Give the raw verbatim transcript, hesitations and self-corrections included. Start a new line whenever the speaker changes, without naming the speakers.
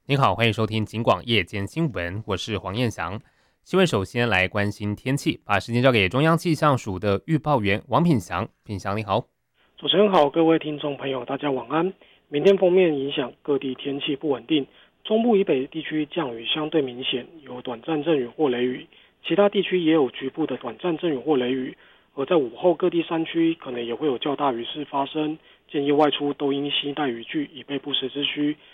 您好，欢迎收听警广夜间新闻，我是黄燕翔。新闻首先来关心天气，把时间交给中央气象署的预报员王品祥。品祥你好。
主持人好，各位听众朋友，大家晚安。明天锋面影响各地天气不稳定，中部以北地区降雨相对明显，有短暂阵雨或雷雨，其他地区也有局部的短暂阵雨或雷雨。而在午后各地山区可能也会有较大雨势发生，建议外出都应携带雨具以备不时之需。